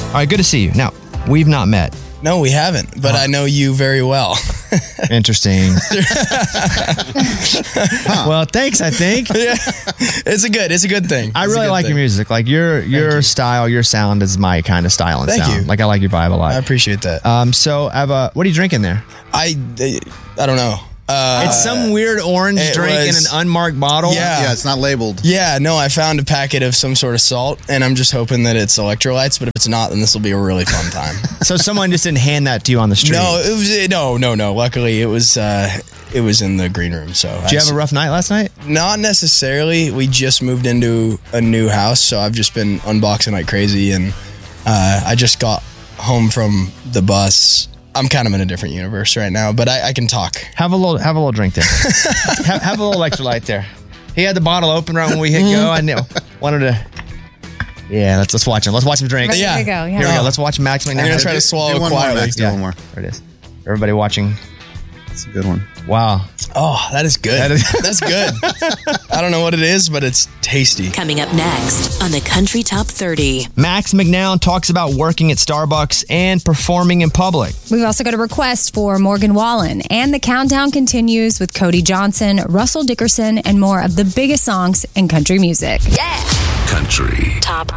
All right, good to see you. Now, we've not met. No, we haven't, but I know you very well. Interesting. Well, thanks, I think. Yeah, it's a good thing. I really like your music. Like your style, your sound is my kind of style and Thank sound. you. Like I like your vibe a lot. I appreciate that. So Eva, what are you drinking there? I don't know. It's some weird orange drink in an unmarked bottle. Yeah, it's not labeled. Yeah, no, I found a packet of some sort of salt, and I'm just hoping that it's electrolytes. But if it's not, then this will be a really fun time. So someone just didn't hand that to you on the street? No, it was no. Luckily, it was in the green room. So did you have a rough night last night? Not necessarily. We just moved into a new house, so I've just been unboxing like crazy, and I just got home from the bus. I'm kind of in a different universe right now, but I can talk. Have a little drink there. have a little electrolyte there. He had the bottle open right when we hit go. I wanted to. Yeah, let's watch him. Let's watch him drink. Ready to go, yeah. Here we go. Let's watch Max. I'm gonna try to swallow one quietly. More, Max. Do one more. There it is. Everybody watching. It's a good one. Wow. Oh, that is good. That's good. I don't know what it is, but it's tasty. Coming up next on the Country Top 30. Max McNown talks about working at Starbucks and performing in public. We've also got a request for Morgan Wallen, and the countdown continues with Cody Johnson, Russell Dickerson, and more of the biggest songs in country music. Yeah. Country Top